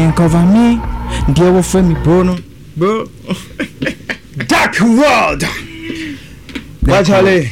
think of me. Dear will friend me, bro. Dark world. But Charlie,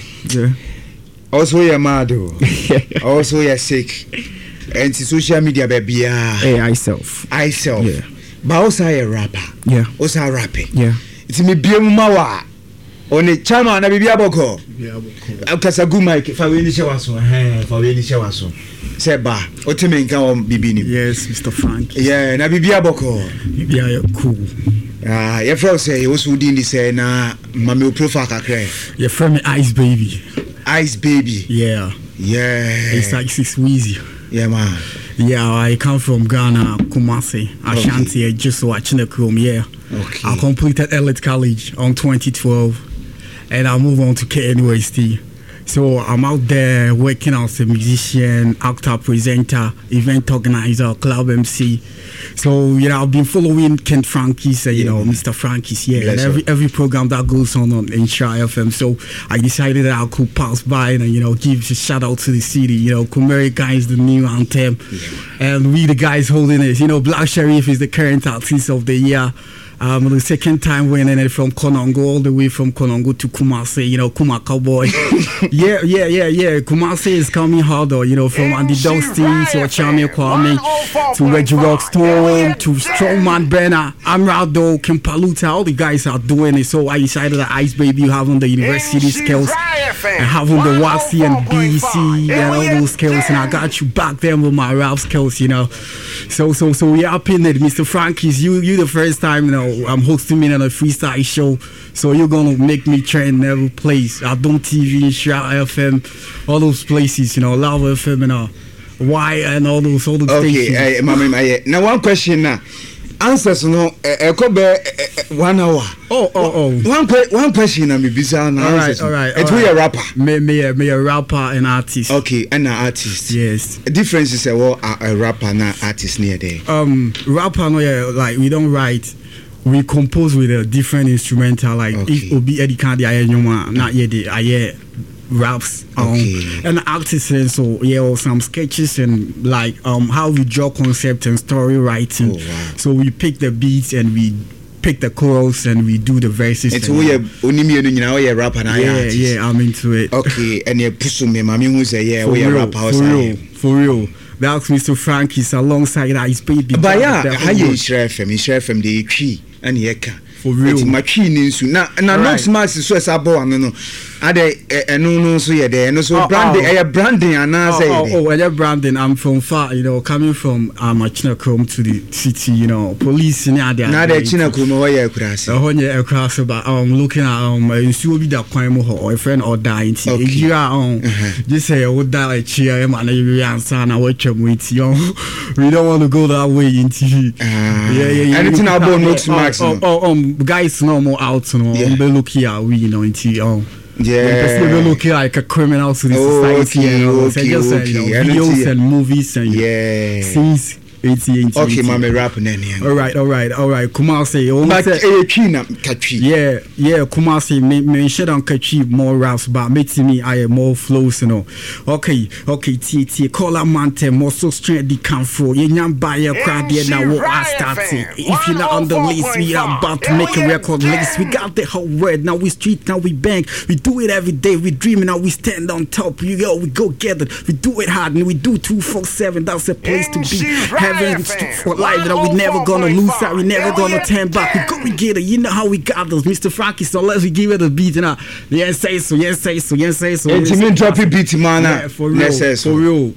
also you're mad, also you're sick, and social media baby. Hey, I self. Yeah. But also a rapper. Yeah. Also rapping. Yeah. It's me be mawa. On the chama na bibi aboko. Akasa gu mic fa we ni shewaso. Fa we ni shewaso. Say ba, o teme nka o bibi ni. Yes, Mr. Frank. Yeah, na bibi aboko. Bibi are cool. Your friend say you also did say na mami profile kakre. Your friend me Ice Baby. Ice Baby. Yeah. It's like 6 Weezy. Yeah, man. Yeah, I come from Ghana, Kumasi, Ashanti. I just watching the Chrome. Yeah. Okay. I completed Elite College on 2012, and I moved on to KNUST. So I'm out there working as a musician, actor, presenter, event organizer, club MC. So I've been following Kent Frankie's, Mr. Frankie's, and every program that goes on Insha FM. So I decided that I could pass by and give a shout out to the city. Kumerica is the new anthem, and we the guys holding it. Black Sherif is the current artist of the year. The second time winning it from Konongo, all the way from Konongo to Kumasi, Kuma Cowboy. yeah. Kumasi is coming harder, from Andy Dostin to Achami Kwame to Reggie Rockstone to Strongman Brenner, Amrado, Kimpaluta, all the guys are doing it. So I decided that Ice Baby having the university skills and having the Waxy and BC and all those skills, and I got you back there with my rap skills, So we are pinning it, Mr. Frankie's. You the first time, I'm hosting me on a freestyle show, so you're gonna make me trend in every place. Adom TV, Shout FM, all those places, Love FM and Y and all those stations. Okay, now one question now. Answers no, could be 1 hour. One question I'm bizarre now. All right. It's we a rapper. Me a rapper and artist. Okay, and an artist. Yes. The difference is a rapper and an artist near there. Rapper no, like we don't write. We compose with a different instrumental. Like if Obi Eddie Kandi not yet I raps and artists, and so some sketches and like how we draw concept and story writing. So we pick the beats and we pick the chorus and we do the verses. It's we are rapper now. Yeah, I'm into it. Okay, and you push me, mommy who say we are rapper for real. That's Mr. Frankie's alongside Ice Baby. But how you share from the tree and yeka. For real. It's my key news. Now, not smart is so sabo. No. Are they no so yeah there? No so branding and I say branding. I'm from far, coming from Chinacrom to the city. Police now the Chinacrom where you cross. Across but looking at you be that crime or a friend or dying. You are just say would die like cheer and you answer and I watch them with you. We don't want to go that way in TV. Yeah. Anything about notes max. Guys no more out they look here we in TV. They look like a criminal to the society videos and movies and scenes. Okay, mama rapping then. All right. Kumasi, Kumasi, me should on catch more raps, but making me I more flows, Okay, T. Call a man, more so straight the come for. You buy a crowd here now. What I started. If you're not on the list, we are about to make a record list. We got the whole word. Now we street, now we bank. We do it every day. We dream, now we stand on top. We go get it. We do it hard, and we do 247. That's a place to be. For life that we never gonna lose out, we never gonna turn back. We get it, you know how we got those, Mr. Frankie. So let's give it a beat now. Yes, say so. It's drop a beat, man. For real.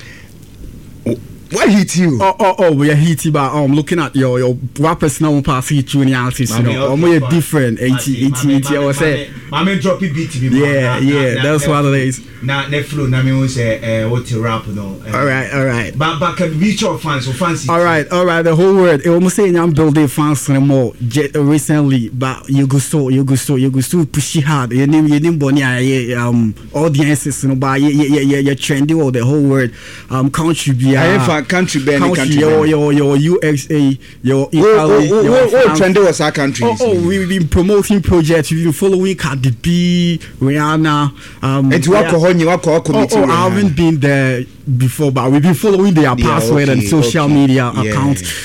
What hit you? We are hitting, but looking at your rappers now pass it to the artists, we're different. 80, I was saying. I'm drop a beat. Yeah, that's what it is. Now, flow, na me say what to rap no. All right. But can reach your fans or fancy. All right. The whole word. It almost saying I'm building fans more recently, but you go so pushy hard. You name Bonnie audiences, but you're trending all the whole word. Country be. Country. Your USA, your Italy. What trend was our country? We've been promoting projects. We've been following Cardi B, Rihanna. And I haven't been there before, but we've been following their password and social media accounts.